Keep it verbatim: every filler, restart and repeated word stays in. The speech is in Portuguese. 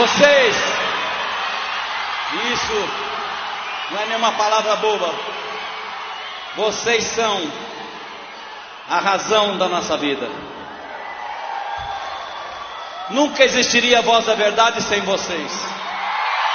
Vocês, isso não é nenhuma palavra boba. Vocês são a razão da nossa vida. Nunca existiria a Voz da Verdade sem vocês.